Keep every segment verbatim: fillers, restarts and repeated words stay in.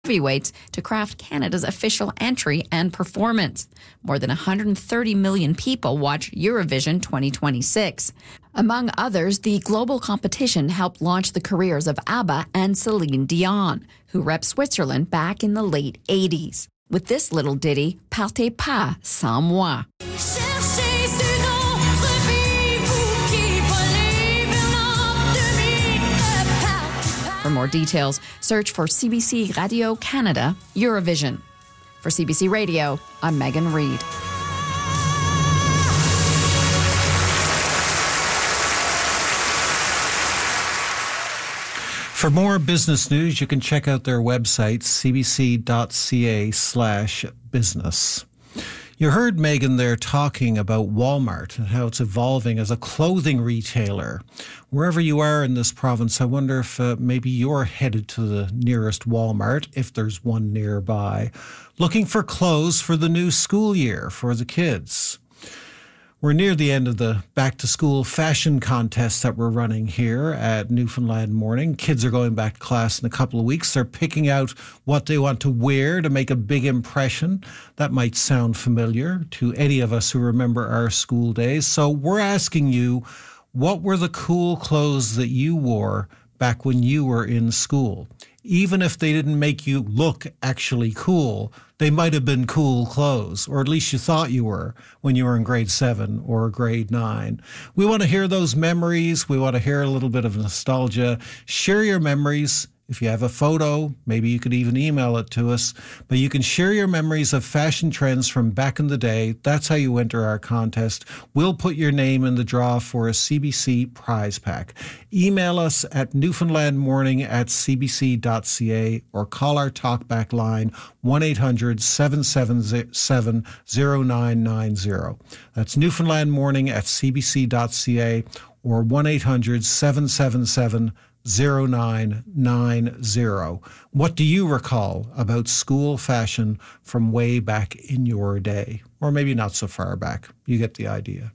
heavyweights to craft Canada's official entry and performance. More than one hundred thirty million people watch Eurovision twenty twenty-six. Among others, the global competition helped launch the careers of ABBA and Celine Dion, who repped Switzerland back in the late eighties. With this little ditty, Partez pas sans moi. For more details, search for C B C Radio Canada Eurovision. For C B C Radio, I'm Megan Reid. For more business news, you can check out their website, cbc.ca slash business. You heard Megan there talking about Walmart and how it's evolving as a clothing retailer. Wherever you are in this province, I wonder if uh, maybe you're headed to the nearest Walmart, if there's one nearby, looking for clothes for the new school year for the kids. We're near the end of the back-to-school fashion contest that we're running here at Newfoundland Morning. Kids are going back to class in a couple of weeks. They're picking out what they want to wear to make a big impression. That might sound familiar to any of us who remember our school days. So we're asking you, what were the cool clothes that you wore back when you were in school? Even if they didn't make you look actually cool, they might have been cool clothes, or at least you thought you were when you were in grade seven or grade nine. We want to hear those memories. We want to hear a little bit of nostalgia. Share your memories. If you have a photo, maybe you could even email it to us. But you can share your memories of fashion trends from back in the day. That's how you enter our contest. We'll put your name in the draw for a C B C prize pack. Email us at newfoundlandmorning at cbc.ca or call our talkback line one eight hundred seven seven seven zero nine nine zero. That's newfoundlandmorning at cbc.ca or one eight hundred seven seven seven zero nine nine zero. What do you recall about school fashion from way back in your day? Or maybe not so far back. You get the idea.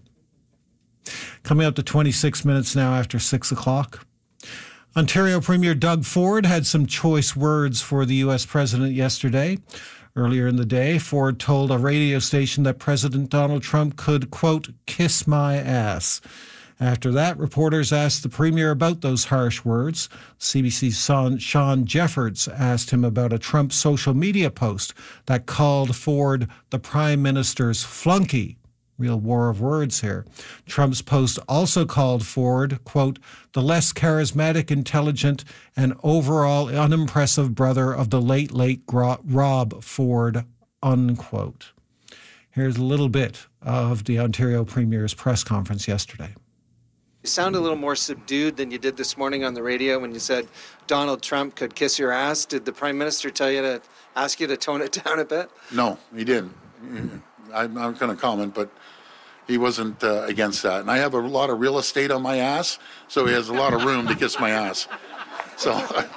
Coming up to twenty-six minutes now after six o'clock. Ontario Premier Doug Ford had some choice words for the U S president yesterday. Earlier in the day, Ford told a radio station that President Donald Trump could, quote, kiss my ass. After that, reporters asked the Premier about those harsh words. C B C's Sean Jeffords asked him about a Trump social media post that called Ford the Prime Minister's flunky. Real war of words here. Trump's post also called Ford, quote, the less charismatic, intelligent, and overall unimpressive brother of the late, late Rob Ford, unquote. Here's a little bit of the Ontario Premier's press conference yesterday. You sound a little more subdued than you did this morning on the radio when you said Donald Trump could kiss your ass. Did the Prime Minister tell you to ask you to tone it down a bit? No, he didn't. I'm not going to comment, but he wasn't uh, against that. And I have a lot of real estate on my ass, so he has a lot of room to kiss my ass. So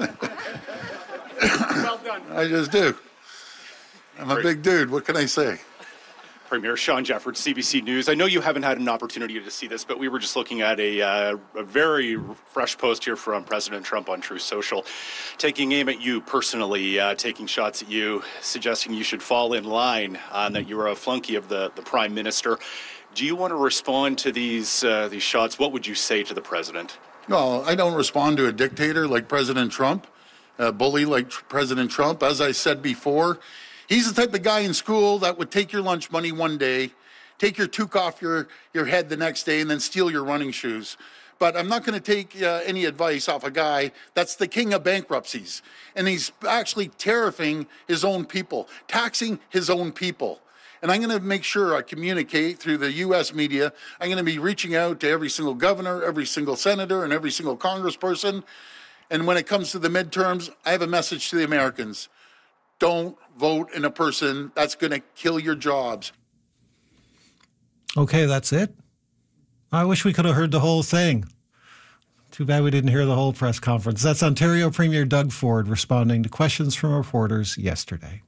well done. I just do. I'm a big dude. What can I say? Premier Sean Jeffords, C B C News. I know you haven't had an opportunity to see this, but we were just looking at a, uh, a very fresh post here from President Trump on Truth Social, taking aim at you personally, uh, taking shots at you, suggesting you should fall in line, uh, and that you are a flunky of the, the Prime Minister. Do you want to respond to these uh, these shots? What would you say to the President? No, I don't respond to a dictator like President Trump, a bully like President Trump. As I said before, he's the type of guy in school that would take your lunch money one day, take your toque off your, your head the next day, and then steal your running shoes. But I'm not going to take uh, any advice off a guy that's the king of bankruptcies. And he's actually tariffing his own people, taxing his own people. And I'm going to make sure I communicate through the U S media. I'm going to be reaching out to every single governor, every single senator, and every single congressperson. And when it comes to the midterms, I have a message to the Americans. Don't vote in a person that's going to kill your jobs. Okay, that's it. I wish we could have heard the whole thing. Too bad we didn't hear the whole press conference. That's Ontario Premier Doug Ford responding to questions from reporters yesterday.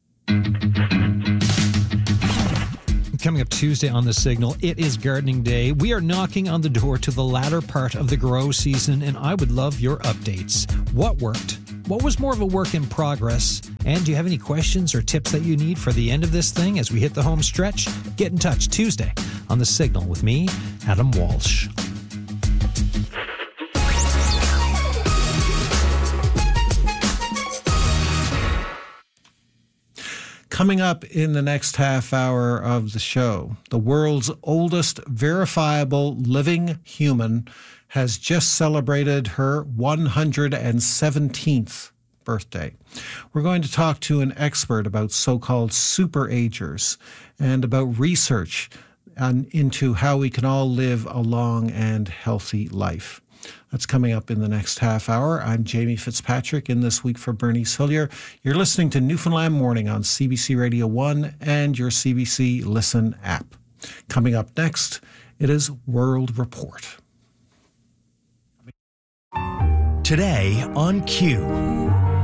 Coming up Tuesday on The Signal, it is gardening day. We are knocking on the door to the latter part of the grow season, and I would love your updates. What worked? What was more of a work in progress? And do you have any questions or tips that you need for the end of this thing as we hit the home stretch? Get in touch Tuesday on The Signal with me, Adam Walsh. Coming up in the next half hour of the show, the world's oldest verifiable living human has just celebrated her one hundred seventeenth birthday. We're going to talk to an expert about so-called super-agers and about research on, into how we can all live a long and healthy life. That's coming up in the next half hour. I'm Jamie Fitzpatrick in This Week for Bernice Hillier. You're listening to Newfoundland Morning on C B C Radio one and your C B C Listen app. Coming up next, it is World Report. Today on Q.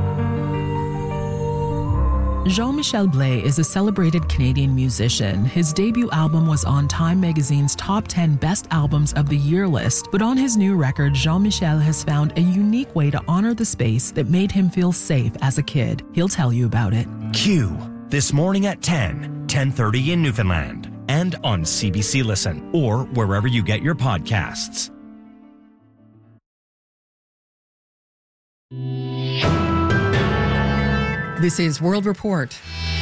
Jean-Michel Blais is a celebrated Canadian musician. His debut album was on Time magazine's top ten best albums of the year list, but on his new record, Jean-Michel has found a unique way to honor the space that made him feel safe as a kid. He'll tell you about it. Q, this morning at ten, ten thirty in Newfoundland, and on C B C Listen, or wherever you get your podcasts. This is World Report.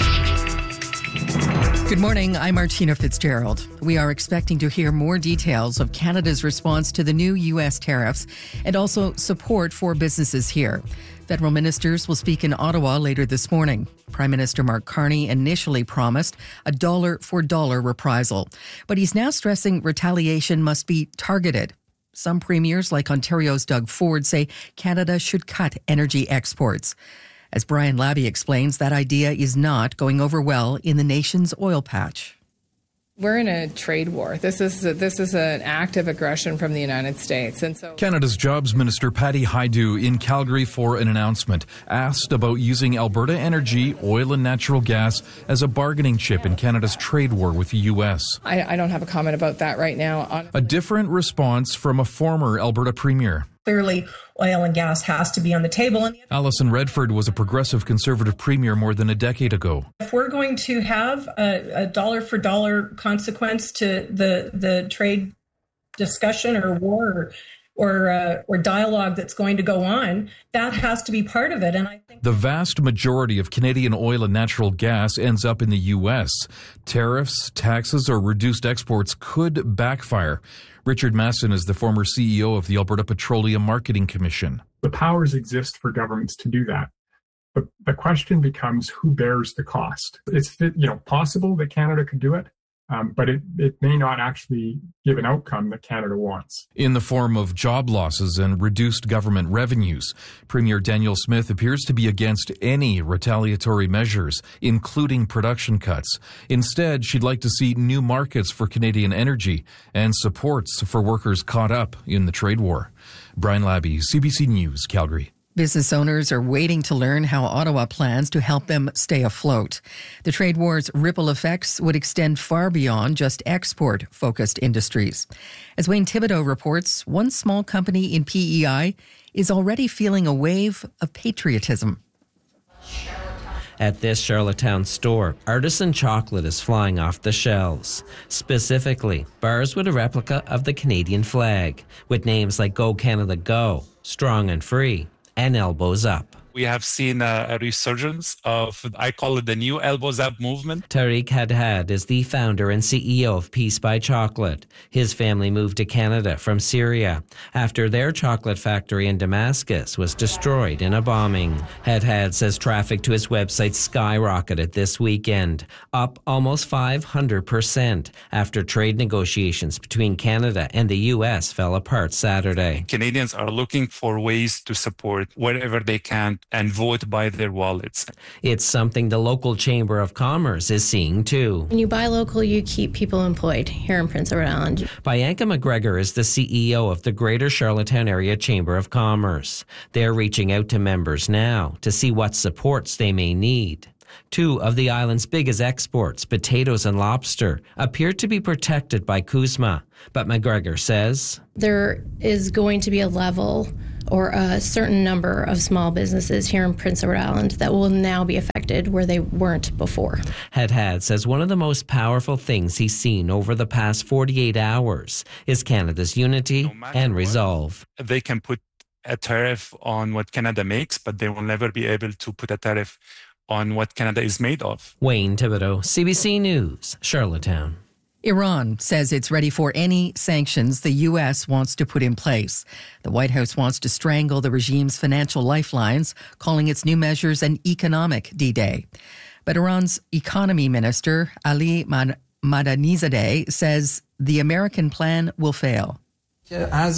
Good morning, I'm Martina Fitzgerald. We are expecting to hear more details of Canada's response to the new U S tariffs and also support for businesses here. Federal ministers will speak in Ottawa later this morning. Prime Minister Mark Carney initially promised a dollar-for-dollar reprisal, but he's now stressing retaliation must be targeted. Some premiers, like Ontario's Doug Ford, say Canada should cut energy exports. As Brian Labby explains, that idea is not going over well in the nation's oil patch. We're in a trade war. This is this is an act of aggression from the United States. And so Canada's Jobs Minister Patty Hajdu in Calgary for an announcement, asked about using Alberta Energy, oil and natural gas as a bargaining chip in Canada's trade war with the U S. I, I don't have a comment about that right now. Honestly. A different response from a former Alberta premier. Clearly, oil and gas has to be on the table. And Alison Redford was a progressive Conservative premier more than a decade ago. If we're going to have a, a dollar-for-dollar consequence to the the trade discussion or war or or, uh, or dialogue that's going to go on, that has to be part of it. And I think the vast majority of Canadian oil and natural gas ends up in the U S. Tariffs, taxes, or reduced exports could backfire. Richard Masson is the former C E O of the Alberta Petroleum Marketing Commission. The powers exist for governments to do that. But the question becomes who bears the cost. It's you know possible that Canada could do it, um, but it, it may not actually give an outcome that Canada wants. In the form of job losses and reduced government revenues, Premier Danielle Smith appears to be against any retaliatory measures, including production cuts. Instead, she'd like to see new markets for Canadian energy and supports for workers caught up in the trade war. Brian Labby, C B C News, Calgary. Business owners are waiting to learn how Ottawa plans to help them stay afloat. The trade war's ripple effects would extend far beyond just export-focused industries. As Wayne Thibodeau reports, one small company in P E I is already feeling a wave of patriotism. At this Charlottetown store, artisan chocolate is flying off the shelves. Specifically, bars with a replica of the Canadian flag, with names like Go Canada Go, Strong and Free, and Elbows Up. We have seen a, a resurgence of, I call it the new Elbows Up movement. Tariq Haddad is the founder and C E O of Peace by Chocolate. His family moved to Canada from Syria after their chocolate factory in Damascus was destroyed in a bombing. Haddad says traffic to his website skyrocketed this weekend, up almost five hundred percent after trade negotiations between Canada and the U S fell apart Saturday. Canadians are looking for ways to support wherever they can and vote by their wallets. It's something the local Chamber of Commerce is seeing too. When you buy local, you keep people employed here in Prince Edward Island. Bianca McGregor is the C E O of the Greater Charlottetown Area Chamber of Commerce. They're reaching out to members now to see what supports they may need. Two of the island's biggest exports, potatoes and lobster, appear to be protected by CUSMA. But McGregor says there is going to be a level or a certain number of small businesses here in Prince Edward Island that will now be affected where they weren't before. Hadhad says one of the most powerful things he's seen over the past forty-eight hours is Canada's unity no and resolve. What, they can put a tariff on what Canada makes, but they will never be able to put a tariff on what Canada is made of. Wayne Thibodeau, C B C News, Charlottetown. Iran says it's ready for any sanctions the U S wants to put in place. The White House wants to strangle the regime's financial lifelines, calling its new measures an economic D-Day. But Iran's economy minister, Ali Madanizadeh, says the American plan will fail. They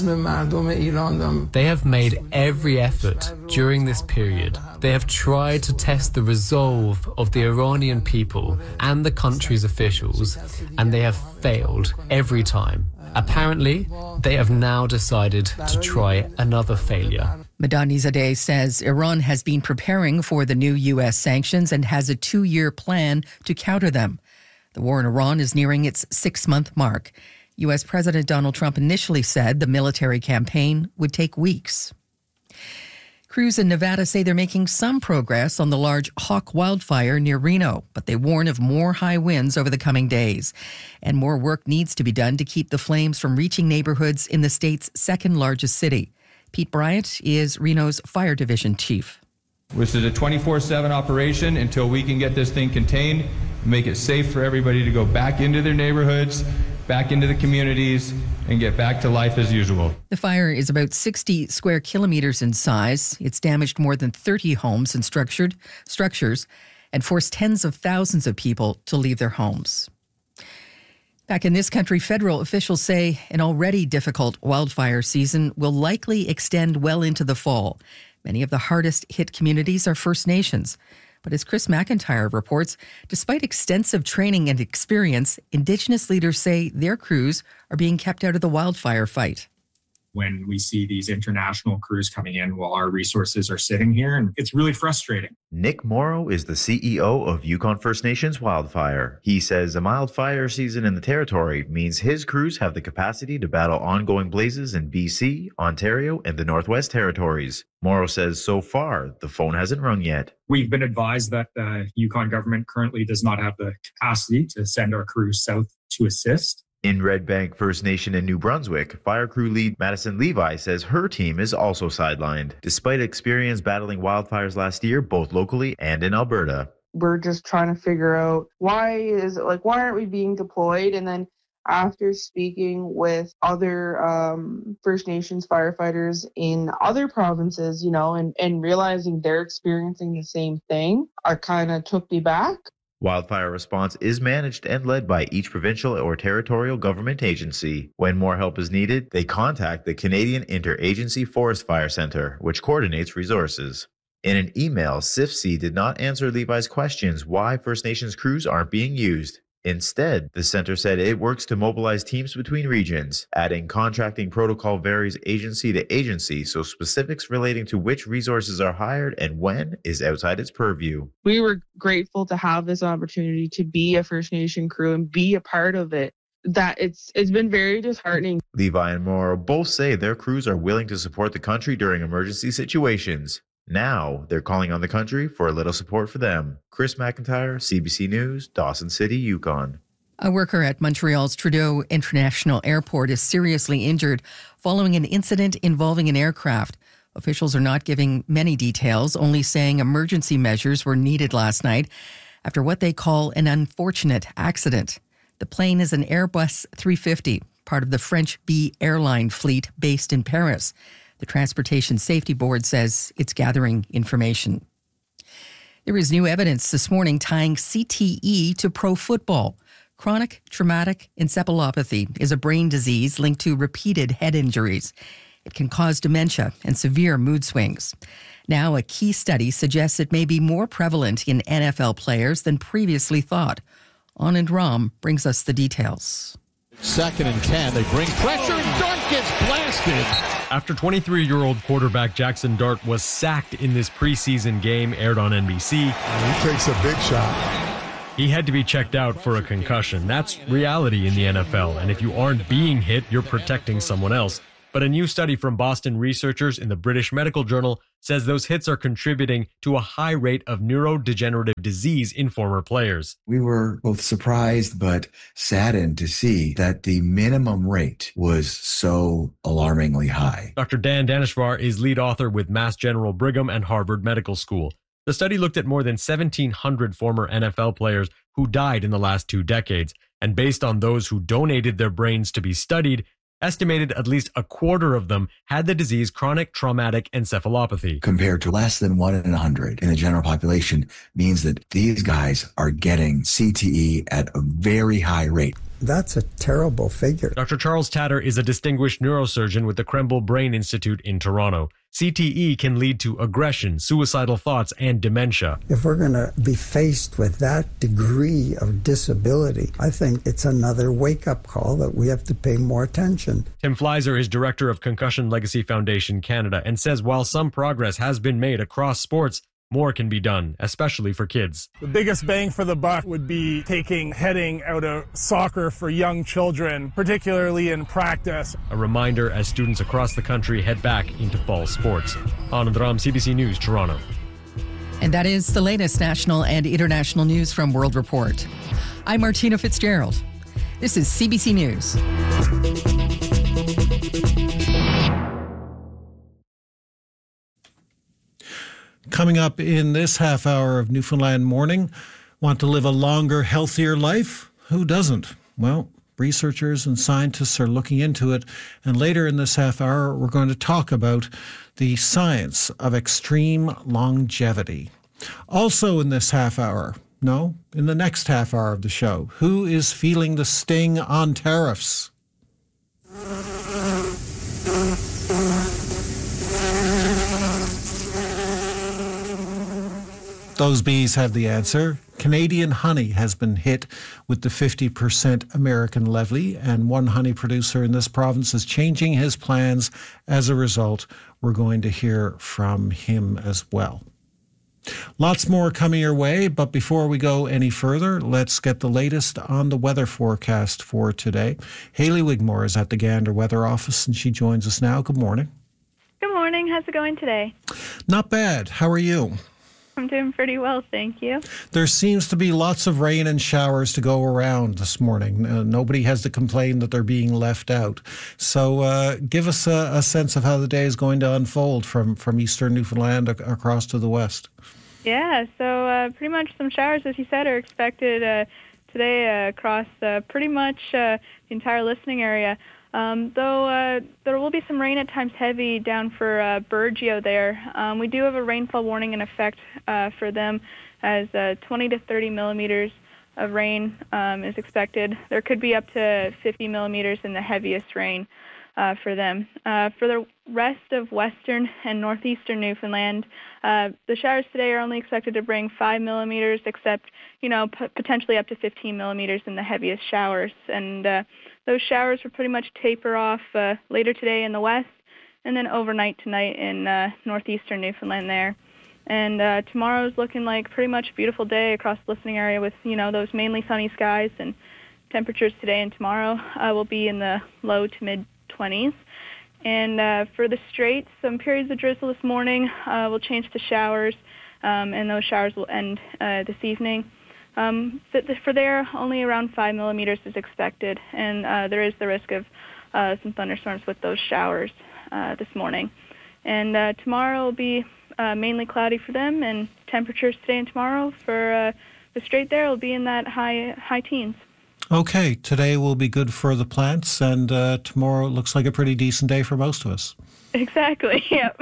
have made every effort during this period. They have tried to test the resolve of the Iranian people and the country's officials, and they have failed every time. Apparently, they have now decided to try another failure. Madanizadeh says Iran has been preparing for the new U S sanctions and has a two-year plan to counter them. The war in Iran is nearing its six-month mark. U S President Donald Trump initially said the military campaign would take weeks. Crews in Nevada say they're making some progress on the large Hawk wildfire near Reno, but they warn of more high winds over the coming days. And more work needs to be done to keep the flames from reaching neighborhoods in the state's second largest city. Pete Bryant is Reno's fire division chief. This is a twenty-four seven operation until we can get this thing contained, make it safe for everybody to go back into their neighborhoods, back into the communities, and get back to life as usual. The fire is about sixty square kilometers in size. It's damaged more than thirty homes and structured structures and forced tens of thousands of people to leave their homes. Back in this country, federal officials say an already difficult wildfire season will likely extend well into the fall. Many of the hardest hit communities are First Nations. But as Chris McIntyre reports, despite extensive training and experience, Indigenous leaders say their crews are being kept out of the wildfire fight. When we see these international crews coming in while our resources are sitting here, and it's really frustrating. Nick Morrow is the C E O of Yukon First Nations Wildfire. He says a mild fire season in the territory means his crews have the capacity to battle ongoing blazes in B C, Ontario, and the Northwest Territories. Morrow says so far, the phone hasn't rung yet. We've been advised that the Yukon government currently does not have the capacity to send our crews south to assist. In Red Bank First Nation in New Brunswick, fire crew lead Madison Levi says her team is also sidelined, despite experience battling wildfires last year, both locally and in Alberta. We're just trying to figure out why is it like, why aren't we being deployed? And then after speaking with other um, First Nations firefighters in other provinces, you know, and, and realizing they're experiencing the same thing, I kind of took me back. Wildfire response is managed and led by each provincial or territorial government agency. When more help is needed, they contact the Canadian Interagency Forest Fire Centre, which coordinates resources. In an email, C I F C did not answer Levi's questions why First Nations crews aren't being used. Instead, the center said it works to mobilize teams between regions, adding contracting protocol varies agency to agency, so specifics relating to which resources are hired and when is outside its purview. We were grateful to have this opportunity to be a First Nation crew and be a part of it. That it's it's been very disheartening. Levi and Morrow both say their crews are willing to support the country during emergency situations. Now, they're calling on the country for a little support for them. Chris McIntyre, C B C News, Dawson City, Yukon. A worker at Montreal's Trudeau International Airport is seriously injured following an incident involving an aircraft. Officials are not giving many details, only saying emergency measures were needed last night after what they call an unfortunate accident. The plane is an Airbus three fifty, part of the French B airline fleet based in Paris. The Transportation Safety Board says it's gathering information. There is new evidence this morning tying C T E to pro football. Chronic traumatic encephalopathy is a brain disease linked to repeated head injuries. It can cause dementia and severe mood swings. Now, a key study suggests it may be more prevalent in N F L players than previously thought. Anand Ram brings us the details. Second and ten, they bring pressure and Dart gets blasted. After twenty-three-year-old quarterback Jackson Dart was sacked in this preseason game aired on N B C. He takes a big shot. He had to be checked out for a concussion. That's reality in the N F L, and if you aren't being hit, you're protecting someone else. But a new study from Boston researchers in the British Medical Journal says those hits are contributing to a high rate of neurodegenerative disease in former players. We were both surprised but saddened to see that the minimum rate was so alarmingly high. Doctor Dan Daneshvar is lead author with Mass General Brigham and Harvard Medical School. The study looked at more than seventeen hundred former N F L players who died in the last two decades, and based on those who donated their brains to be studied, estimated at least a quarter of them had the disease chronic traumatic encephalopathy. Compared to less than one in a hundred in the general population means that these guys are getting C T E at a very high rate. That's a terrible figure. Doctor Charles Tatter is a distinguished neurosurgeon with the Krembil Brain Institute in Toronto. C T E can lead to aggression, suicidal thoughts, and dementia. If we're going to be faced with that degree of disability, I think it's another wake-up call that we have to pay more attention. Tim Fleiser is director of Concussion Legacy Foundation Canada and says while some progress has been made across sports, more can be done, especially for kids. The biggest bang for the buck would be taking heading out of soccer for young children, particularly in practice. A reminder as students across the country head back into fall sports. Anand Ram, C B C News, Toronto. And that is the latest national and international news from World Report. I'm Martina Fitzgerald. This is C B C News. Coming up in this half hour of Newfoundland Morning, want to live a longer, healthier life? Who doesn't? Well, researchers and scientists are looking into it. And later in this half hour, we're going to talk about the science of extreme longevity. Also in this half hour, no, in the next half hour of the show, who is feeling the sting on tariffs? Those bees have the answer. Canadian honey has been hit with the fifty percent American levy, and one honey producer in this province is changing his plans as a result. We're going to hear from him as well. Lots more coming your way, but before we go any further, let's get the latest on the weather forecast for today. Hayley Wigmore is at the Gander Weather Office, and she joins us now. Good morning. Good morning. How's it going today? Not bad. How are you? I'm doing pretty well, thank you. There seems to be lots of rain and showers to go around this morning. Uh, nobody has to complain that they're being left out. So uh, give us a, a sense of how the day is going to unfold from, from eastern Newfoundland ac- across to the west. Yeah, so uh, pretty much some showers, as you said, are expected uh, today uh, across uh, pretty much uh, the entire listening area. Um, though uh, there will be some rain at times heavy down for uh, Burgeo there. Um, we do have a rainfall warning in effect uh, for them as uh, twenty to thirty millimeters of rain um, is expected. There could be up to fifty millimeters in the heaviest rain uh, for them. Uh, for the rest of western and northeastern Newfoundland, uh, the showers today are only expected to bring five millimeters, except, you know, p- potentially up to fifteen millimeters in the heaviest showers. And uh, those showers will pretty much taper off uh, later today in the west, and then overnight tonight in uh, northeastern Newfoundland there. And uh, tomorrow's looking like pretty much a beautiful day across the listening area with, you know, those mainly sunny skies, and temperatures today and tomorrow uh, will be in the low to mid twenties. And uh, for the Straits, some periods of drizzle this morning uh, will change to showers, um, and those showers will end uh, this evening. Um, for there, only around five millimeters is expected, and uh, there is the risk of uh, some thunderstorms with those showers uh, this morning. And uh, tomorrow will be uh, mainly cloudy for them, and temperatures today and tomorrow for uh, the Strait there will be in that high high teens. Okay, today will be good for the plants, and uh, tomorrow looks like a pretty decent day for most of us. Exactly, yep.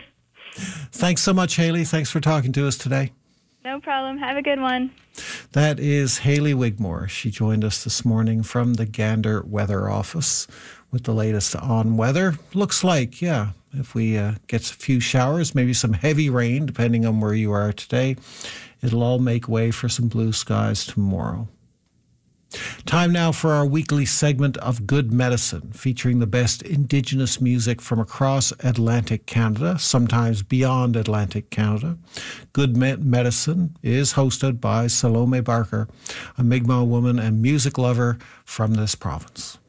Thanks so much, Hayley. Thanks for talking to us today. No problem. Have a good one. That is Hayley Wigmore. She joined us this morning from the Gander Weather Office with the latest on weather. Looks like, yeah, if we uh, get a few showers, maybe some heavy rain, depending on where you are today, it'll all make way for some blue skies tomorrow. Time now for our weekly segment of Good Medicine, featuring the best Indigenous music from across Atlantic Canada, sometimes beyond Atlantic Canada. Good Me- Medicine is hosted by Salome Barker, a Mi'kmaq woman and music lover from this province.